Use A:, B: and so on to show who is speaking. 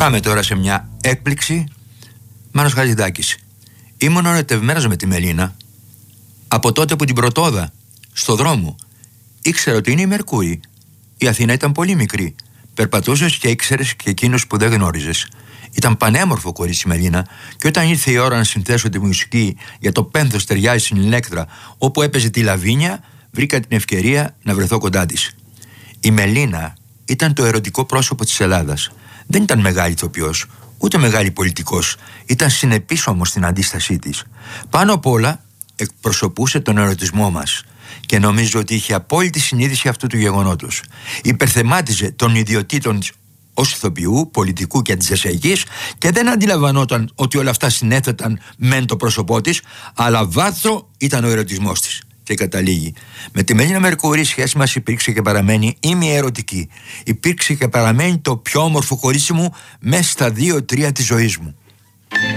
A: Πάμε τώρα σε μια έκπληξη. Μάνος Χατζηδάκης. Ήμουν ερωτευμένος με τη Μελίνα από τότε που την πρωτόδα στο δρόμο. Ήξερα ότι είναι η Μερκούρη. Η Αθήνα ήταν πολύ μικρή. Περπατούσες και ήξερες και εκείνους που δεν γνώριζες. Ήταν πανέμορφο κορίτσι η Μελίνα, και όταν ήρθε η ώρα να συνθέσω τη μουσική για το πένθος ταιριάζει στην Ηλέκτρα, όπου έπαιζε τη Λαβίνια, βρήκα την ευκαιρία να βρεθώ κοντά της. Η Μελίνα ήταν το ερωτικό πρόσωπο της Ελλάδας. Δεν ήταν μεγάλη ηθοποιός, ούτε μεγάλη πολιτικός. Ήταν συνεπής όμως στην αντίστασή της. Πάνω απ' όλα εκπροσωπούσε τον ερωτισμό μας. Και νομίζω ότι είχε απόλυτη συνείδηση αυτού του γεγονότος. Υπερθεμάτιζε των ιδιωτήτων της ως ηθοποιού, πολιτικού και αντιστασιακής, και δεν αντιλαμβανόταν ότι όλα αυτά συνέθεταν μεν το πρόσωπό της, αλλά βάθρο ήταν ο ερωτισμός της. Και καταλήγει. Με τη Μελίνα Μερκούρη η σχέση μας υπήρξε και παραμένει ημιερωτική. Υπήρξε και παραμένει το πιο όμορφο κορίτσι μου μέσα στα 2-3 της ζωής μου.